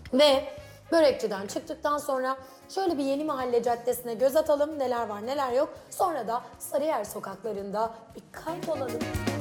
Ve börekçiden çıktıktan sonra şöyle bir Yeni Mahalle Caddesi'ne göz atalım. Neler var neler yok. Sonra da Sarıyer sokaklarında bir kaybolalım.